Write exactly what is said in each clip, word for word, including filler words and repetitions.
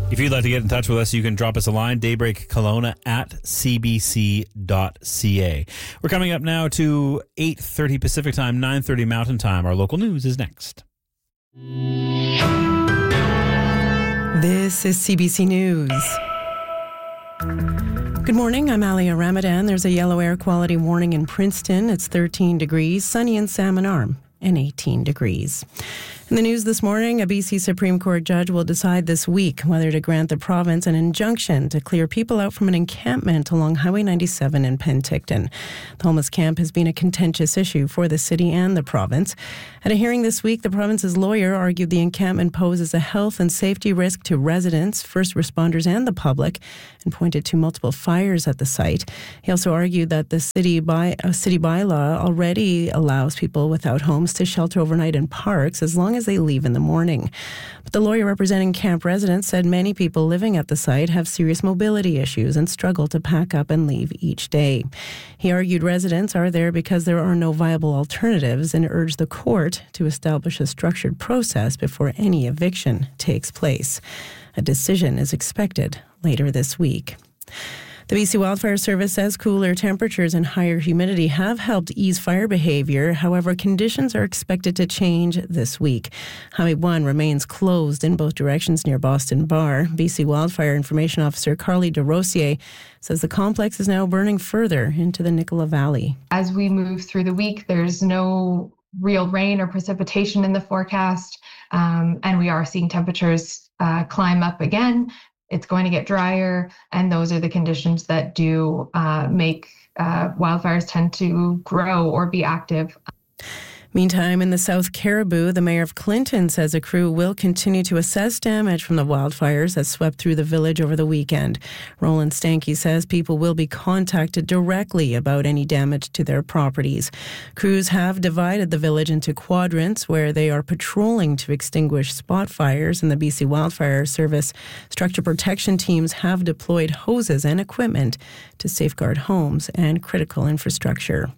If you'd like to get in touch with us, you can drop us a line, Daybreak Kelowna at c b c dot c a. We're coming up now to eight thirty Pacific Time, nine thirty Mountain Time. Our local news is next. This is C B C News. Good morning, I'm Alia Ramadan. There's a yellow air quality warning in Princeton. It's thirteen degrees, sunny in Salmon Arm, and eighteen degrees. In the news this morning, a B C Supreme Court judge will decide this week whether to grant the province an injunction to clear people out from an encampment along Highway ninety-seven in Penticton. The homeless camp has been a contentious issue for the city and the province. At a hearing this week, the province's lawyer argued the encampment poses a health and safety risk to residents, first responders, and the public, and pointed to multiple fires at the site. He also argued that the city by a city bylaw already allows people without homes to shelter overnight in parks as long as they leave in the morning. But the lawyer representing camp residents said many people living at the site have serious mobility issues and struggle to pack up and leave each day. He argued residents are there because there are no viable alternatives and urged the court to establish a structured process before any eviction takes place. A decision is expected later this week. The B C Wildfire Service says cooler temperatures and higher humidity have helped ease fire behavior. However, conditions are expected to change this week. Highway one remains closed in both directions near Boston Bar. B C Wildfire Information Officer Carly DeRosier says the complex is now burning further into the Nicola Valley. As we move through the week, there's no real rain or precipitation in the forecast, um, and we are seeing temperatures uh, climb up again. It's going to get drier, and those are the conditions that do uh, make uh, wildfires tend to grow or be active. Meantime, in the South Caribou, the mayor of Clinton says a crew will continue to assess damage from the wildfires that swept through the village over the weekend. Roland Stanky says people will be contacted directly about any damage to their properties. Crews have divided the village into quadrants where they are patrolling to extinguish spot fires, and the B C Wildfire Service structure protection teams have deployed hoses and equipment to safeguard homes and critical infrastructure.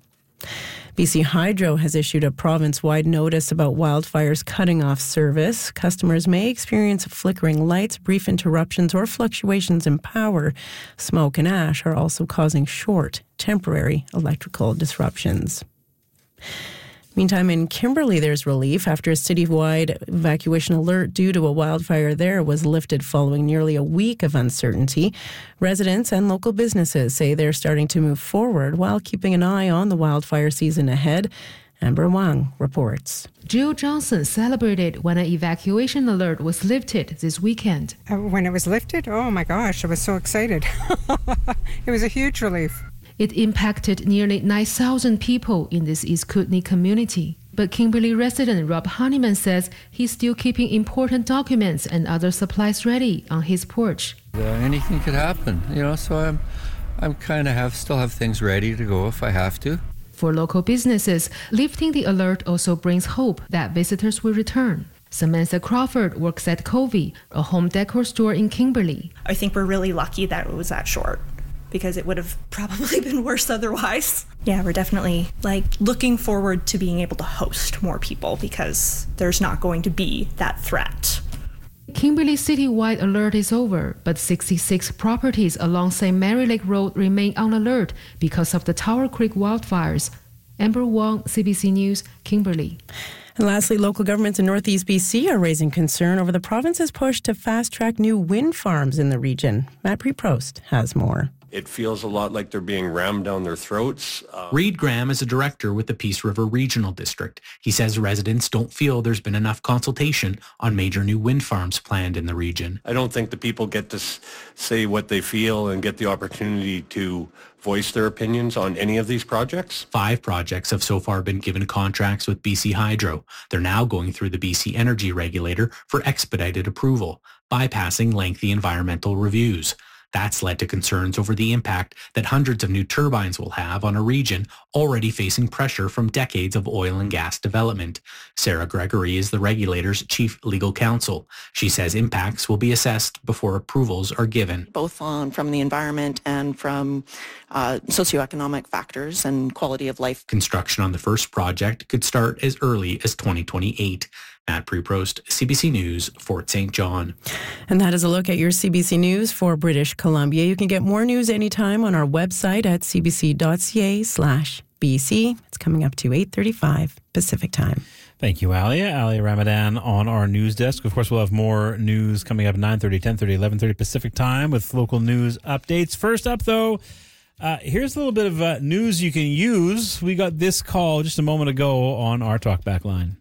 B C Hydro has issued a province-wide notice about wildfires cutting off service. Customers may experience flickering lights, brief interruptions, or fluctuations in power. Smoke and ash are also causing short, temporary electrical disruptions. Meantime, in Kimberley, there's relief after a citywide evacuation alert due to a wildfire there was lifted following nearly a week of uncertainty. Residents and local businesses say they're starting to move forward while keeping an eye on the wildfire season ahead. Amber Wang reports. Jill Johnson celebrated when an evacuation alert was lifted this weekend. Uh, when it was lifted, oh my gosh, I was so excited. It was a huge relief. It impacted nearly nine thousand people in this East Kootenay community. But Kimberley resident Rob Honeyman says he's still keeping important documents and other supplies ready on his porch. Uh, anything could happen, you know, so I'm I'm kind of have still have things ready to go if I have to. For local businesses, lifting the alert also brings hope that visitors will return. Samantha Crawford works at Covey, a home decor store in Kimberley. I think we're really lucky that it was that short, because it would have probably been worse otherwise. Yeah, we're definitely like looking forward to being able to host more people because there's not going to be that threat. Kimberley's citywide alert is over, but sixty-six properties along Saint Mary Lake Road remain on alert because of the Tower Creek wildfires. Amber Wong, C B C News, Kimberley. And lastly, local governments in Northeast B C are raising concern over the province's push to fast-track new wind farms in the region. Matt Preprost has more. It feels a lot like they're being rammed down their throats. Uh, Reed Graham is a director with the Peace River Regional District. He says residents don't feel there's been enough consultation on major new wind farms planned in the region. I don't think the people get to s- say what they feel and get the opportunity to voice their opinions on any of these projects. Five projects have so far been given contracts with B C Hydro. They're now going through the B C Energy Regulator for expedited approval, bypassing lengthy environmental reviews. That's led to concerns over the impact that hundreds of new turbines will have on a region already facing pressure from decades of oil and gas development. Sarah Gregory is the regulator's chief legal counsel. She says impacts will be assessed before approvals are given. Both on from the environment and from uh, socioeconomic factors and quality of life. Construction on the first project could start as early as twenty twenty-eight. Matt Preprost, C B C News, Fort Saint John. And that is a look at your C B C News for British Columbia. You can get more news anytime on our website at cbc.ca slash BC. It's coming up to eight thirty-five Pacific Time. Thank you, Alia. Alia Ramadan on our news desk. Of course, we'll have more news coming up nine thirty, ten thirty, eleven thirty Pacific Time with local news updates. First up, though, uh, here's a little bit of uh, news you can use. We got this call just a moment ago on our talkback line.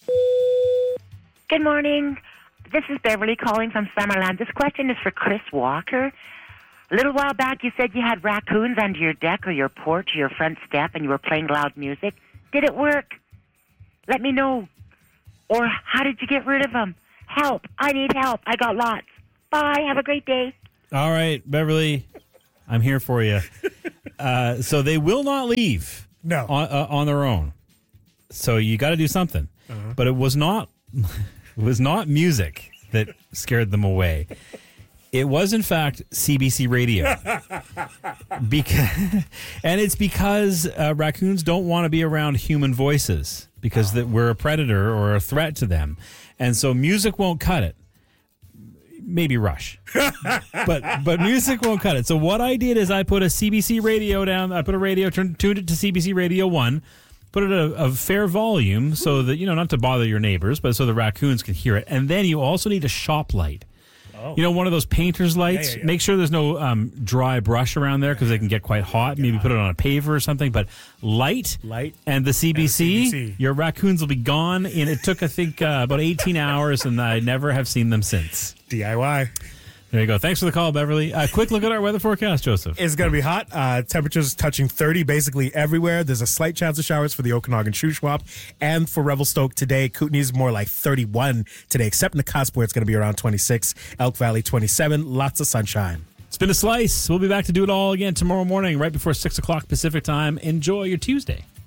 Good morning. This is Beverly calling from Summerland. This question is for Chris Walker. A little while back, you said you had raccoons under your deck or your porch or your front step and you were playing loud music. Did it work? Let me know. Or how did you get rid of them? Help. I need help. I got lots. Bye. Have a great day. All right, Beverly, I'm here for you. Uh, so they will not leave no. on, uh, on their own. So you got to do something. Uh-huh. But it was not it was not music that scared them away. It was, in fact, C B C Radio. because, and it's because uh, raccoons don't want to be around human voices because that we're a predator or a threat to them. And so music won't cut it. Maybe Rush. but but music won't cut it. So what I did is I put a C B C radio down. I put a radio, turned, tuned it to C B C Radio one, put it at a, a fair volume so that, you know, not to bother your neighbors, but so the raccoons can hear it. And then you also need a shop light. Oh. You know, one of those painter's lights. Yeah, yeah, yeah. Make sure there's no um, dry brush around there because they can get quite hot. Maybe put it on a paver or something. But light, light, and the C B C, and the C B C. Your raccoons will be gone. And it took, I think, uh, about eighteen hours, and I never have seen them since. D I Y. There you go. Thanks for the call, Beverly. Uh, quick look at our weather forecast, Joseph. It's going to be hot. Uh, temperatures touching thirty basically everywhere. There's a slight chance of showers for the Okanagan Shuswap and for Revelstoke today. Kootenay's more like thirty-one today, except in the Cusp where it's going to be around twenty-six. Elk Valley twenty-seven. Lots of sunshine. It's been a slice. We'll be back to do it all again tomorrow morning right before six o'clock Pacific time. Enjoy your Tuesday.